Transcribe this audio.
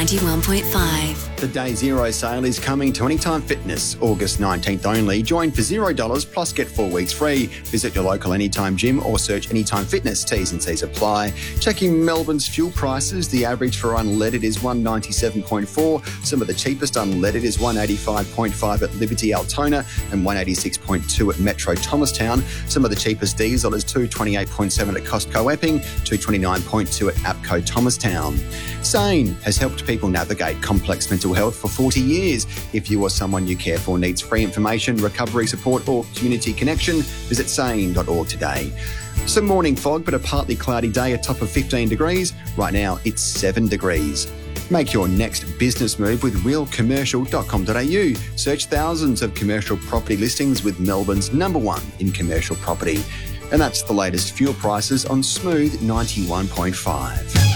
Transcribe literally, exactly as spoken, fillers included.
ninety-one point five. The Day Zero sale is coming to Anytime Fitness, August nineteenth only. Join for zero dollars plus get four weeks free. Visit your local Anytime gym or search Anytime Fitness. T's and C's apply. Checking Melbourne's fuel prices, the average for unleaded is one ninety-seven point four. Some of the cheapest unleaded is one eighty-five point five at Liberty Altona and one eighty-six point two at Metro Thomastown. Some of the cheapest diesel is two twenty-eight point seven at Costco Epping, two twenty-nine point two at APCO Thomastown. Sane has helped people navigate complex mental health for forty years. If you or someone you care for needs free information, recovery support or community connection, visit sane dot org today. Some morning fog, but a partly cloudy day, a top of fifteen degrees. Right now, it's seven degrees. Make your next business move with real commercial dot com dot a u. Search thousands of commercial property listings with Melbourne's number one in commercial property. And that's the latest fuel prices on Smooth ninety-one point five.